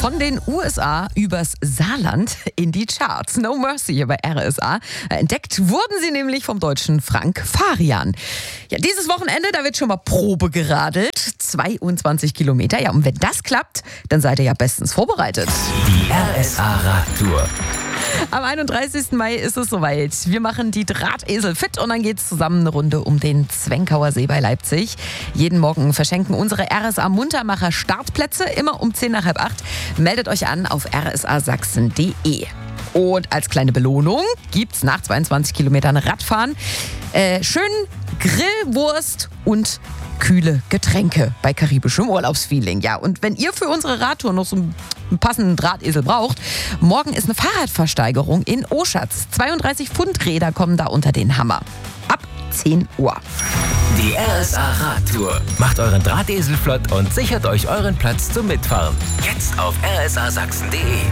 Von den USA übers Saarland in die Charts. No Mercy hier bei RSA. Entdeckt wurden sie nämlich vom deutschen Frank Farian. Ja, dieses Wochenende, da wird schon mal Probe geradelt. 22 Kilometer. Ja, und wenn das klappt, dann seid ihr ja bestens vorbereitet. Die RSA-Radtour. Am 31. Mai ist es soweit. Wir machen die Drahtesel fit und dann geht's zusammen eine Runde um den Zwenkauer See bei Leipzig. Jeden Morgen verschenken unsere RSA-Muntermacher Startplätze, immer um 7:50. Meldet euch an auf rsasachsen.de. Und als kleine Belohnung gibt's nach 22 Kilometern Radfahren schön Grillwurst und kühle Getränke bei karibischem Urlaubsfeeling. Ja, und wenn ihr für unsere Radtour noch so einen passenden Drahtesel braucht, morgen ist eine Fahrradversteigerung in Oschatz. 32 Pfundräder kommen da unter den Hammer. Ab 10 Uhr. Die RSA-Radtour. Macht euren Drahtesel flott und sichert euch euren Platz zum Mitfahren. Jetzt auf rsasachsen.de.